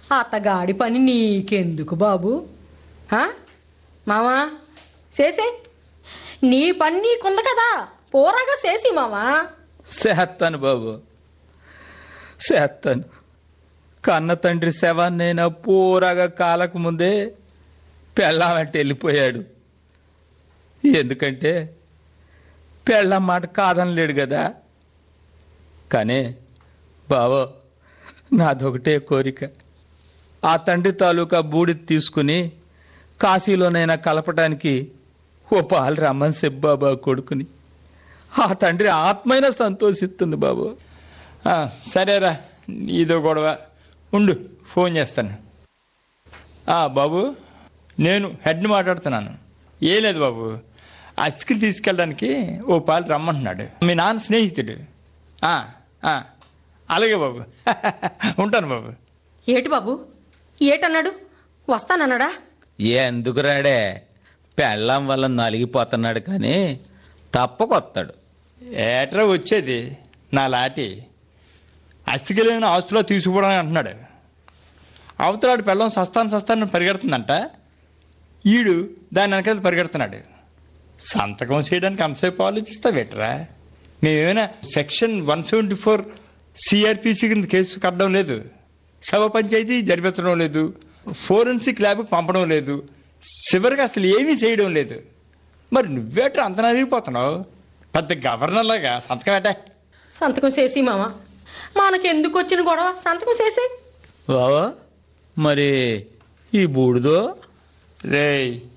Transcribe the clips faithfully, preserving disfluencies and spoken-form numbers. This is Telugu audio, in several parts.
అతగాడి పని నీకెందుకు బాబు? మామా చేసే, నీ పని నీకుంది కదా, పోరాగా చేసి మామా. చేస్తాను బాబు, చేస్తాను. కన్న తండ్రి శవాన్నైనా పూరాగా కాలకు ముందే పెళ్ళామంటే వెళ్ళిపోయాడు. ఎందుకంటే పెళ్ళం మాట కాదనలేడు కదా. కానీ బావో, నాదొకటే కోరిక, ఆ తండ్రి తాలూకా బూడిద తీసుకుని కాశీలోనైనా కలపటానికి ఓ పాలు రమ్మని చెప్పు కొడుకుని. ఆ తండ్రి ఆత్మైనా సంతోషిస్తుంది బాబు. సరేరా, ఇదో గొడవ, ఉండు ఫోన్ చేస్తాను. బాబు, నేను హెడ్ని మాట్లాడుతున్నాను. ఏ లేదు బాబు, అస్థికి తీసుకెళ్ళడానికి ఓ పాలు రమ్మంటున్నాడు మీ నాన్న స్నేహితుడు. అలాగే బాబు, ఉంటాను బాబు. ఏటి బాబు, ఏటన్నాడు? వస్తానన్నాడా? ఎందుకు రాడే, పెళ్ళం వల్ల నలిగిపోతున్నాడు కానీ తప్పకొస్తాడు. ఏట్రా వచ్చేది నా లాటి, అస్థికిలేని ఆస్తులో తీసుకుపోవడానికి అంటున్నాడు. అవతలాడు పెళ్ళం సస్తాను సస్తాను పరిగెడుతుందంట, ఈడు దాని వెనకాల పరిగెడుతున్నాడు. సంతకం చేయడానికి అంతసేపు ఆలోచిస్తావేట్రా? మేమేమైనా section one seventy four CrPC కింద కేసు కట్టడం లేదు, సభ పంచాయతీ జరిపించడం లేదు, ఫోరెన్సిక్ ల్యాబ్కి పంపడం లేదు, చివరికి అసలు ఏమీ చేయడం లేదు. మరి నువ్వేట్రా అంత నలిగిపోతున్నావు? పెద్ద గవర్నర్లాగా సంతకం ఏటా? సంతకం చేసి మామా, మనకెందుకు వచ్చిన గొడవ? సంతకం చేసి బావా, మరి ఈ బూడిదో రే,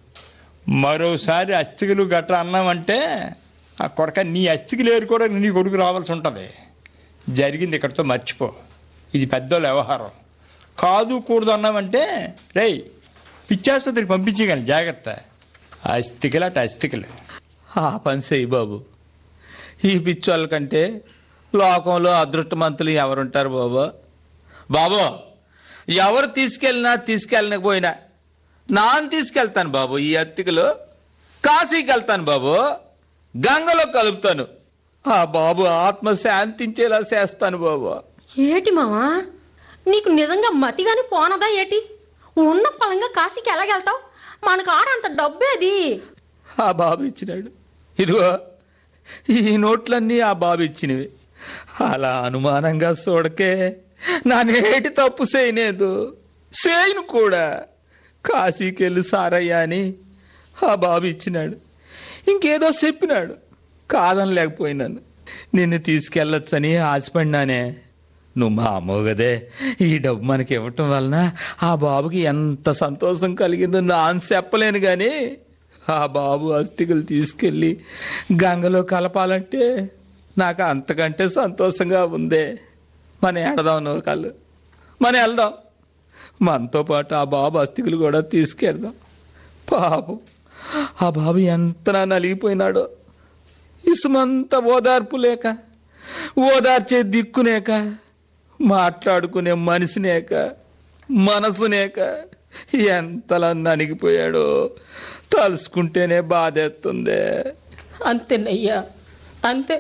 మరోసారి అస్థికలు గట్రా అన్నామంటే ఆ కొడక నీ అస్థికలు ఏరుకోవడానికి నీ కొడుకు రావాల్సి ఉంటుంది. జరిగింది ఇక్కడితో మర్చిపో, ఇది పెద్దోళ్ళ వ్యవహారం. కాదు కూడదు అన్నామంటే రేయ్ పిచ్చాసుపత్రికి పంపించగలను, జాగ్రత్త. అస్థికలు అటు అస్థికలు. ఆ పని చెయ్యి బాబు. ఈ పిచ్చోళ్ళ కంటే లోకంలో అదృష్టమంతులు ఎవరుంటారు బాబు? బాబు, ఎవరు తీసుకెళ్ళినా తీసుకెళ్ళకపోయినా నాన్న తీసుకెళ్తాను బాబు. ఈ అత్తికలు కాశీకి వెళ్తాను బాబు, గంగలో కలుపుతాను. ఆ బాబు ఆత్మ శాంతించేలా చేస్తాను బాబు. ఏటి మావా, నీకు నిజంగా మతిగాని పోనదా ఏటి? ఉన్న పలంగా కాశీకి ఎలాగెళ్తావు? మనకు ఆడంత డబ్బేది. ఆ బాబు ఇచ్చినాడు. ఇదిగో ఈ నోట్లన్నీ ఆ బాబు ఇచ్చినవి. అలా అనుమానంగా చూడకే, నా నేటి తప్పు చేయలేదు, చేయను కూడా. కాశీకి వెళ్ళి సారయ్యా అని ఆ బాబు ఇచ్చినాడు. ఇంకేదో చెప్పినాడు, కాదని లేకపోయినాను. నిన్ను తీసుకెళ్ళొచ్చని ఆశపడినానే. నువ్వు మా అమ్మవు కదే. ఈ డబ్బు మనకి ఇవ్వటం వలన ఆ బాబుకి ఎంత సంతోషం కలిగిందో నాన్న చెప్పలేను కానీ, ఆ బాబు అస్థికలు తీసుకెళ్ళి గంగలో కలపాలంటే నాకు అంతకంటే సంతోషంగా ఉందే. మనం ఎడదాం నువ్వు కళ్ళు, మనం వెళ్దాం. మనతో పాటు ఆ బాబు అస్థికలు కూడా తీసుకెళ్దాం. పాపం ఆ బాబు ఎంత నలిగిపోయినాడో. ఇసుమంత ఓదార్పు లేక, ఓదార్చే దిక్కునేక, మాట్లాడుకునే మనిషినేక, మనసునేక ఎంతలా నలిగిపోయాడో తలుసుకుంటేనే బాధేస్తుంది. అంతేనయ్యా, అంతే.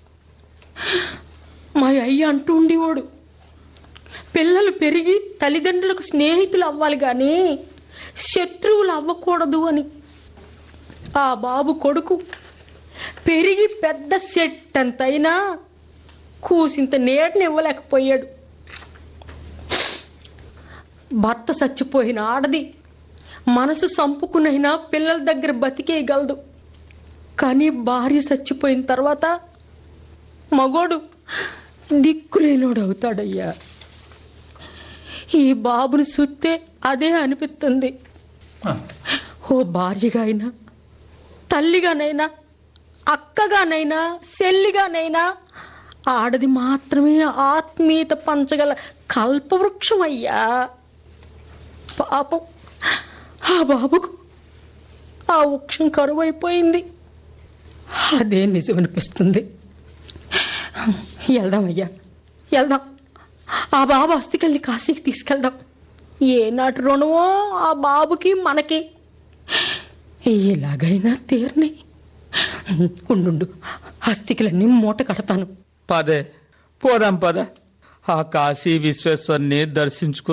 మా అయ్య అంటూ ఉండేవాడు, పిల్లలు పెరిగి తల్లిదండ్రులకు స్నేహితులు అవ్వాలి కానీ శత్రువులు అవ్వకూడదు అని. ఆ బాబు కొడుకు పెరిగి పెద్ద సెట్ అంతైనా కూసింత నీడని ఇవ్వలేకపోయాడు. భర్త చచ్చిపోయిన ఆడది మనసు సంపుకునైనా పిల్లల దగ్గర బతికేయగలదు, కానీ భార్య చచ్చిపోయిన తర్వాత మగోడు దిక్కులేనోడు అవుతాడయ్యా. ఈ బాబుని చూస్తే అదే అనిపిస్తుంది. ఓ భార్యగా అయినా, తల్లిగానైనా, అక్కగానైనా, చెల్లిగానైనా ఆడది మాత్రమే ఆత్మీయత పంచగల కల్పవృక్షం అయ్యా. పాపం ఆ బాబుకు ఆ వృక్షం కరువైపోయింది. అదే నిజం అనిపిస్తుంది. వెళ్దామయ్యా, వెళ్దాం. ఆ బాబు అస్థికల్ని కాశీకి తీసుకెళ్దాం. ఏనాటి రుణమో ఆ బాబుకి మనకి. ఎలాగైనా తీరని. ఉండు, అస్థికలన్నీ మూట కడతాను. పదే పోదాం పద. ఆ కాశీ విశ్వేశ్వరుని దర్శించుకు